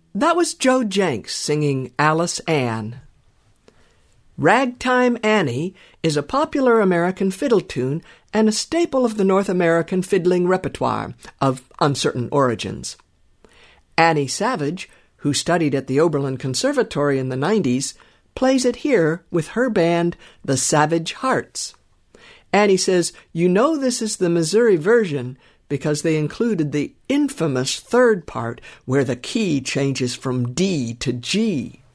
That was Joe Jenks singing Alice Ann. Ragtime Annie is a popular American fiddle tune and a staple of the North American fiddling repertoire of uncertain origins. Annie Savage, who studied at the Oberlin Conservatory in the 90s, plays it here with her band, the Savage Hearts. Annie says, "You know this is the Missouri version because they included the infamous third part where the key changes from D to G."